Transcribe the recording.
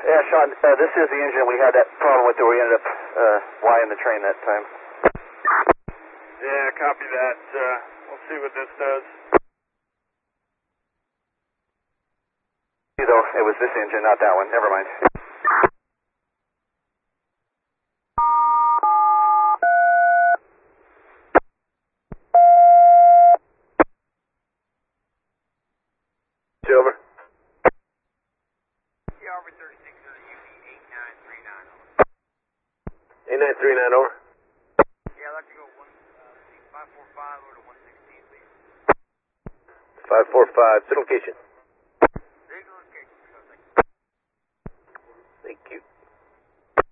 Yeah, Sean, this is the engine we had that problem with where we ended up flying the train that time. Yeah, copy that. We'll see what this does. Though it was this engine, not that one. Never mind. Over. Yeah, over 36 UP 8939 over. 8939 over. Yeah, I'd like to go 545 over to 116, please. 545, sit location.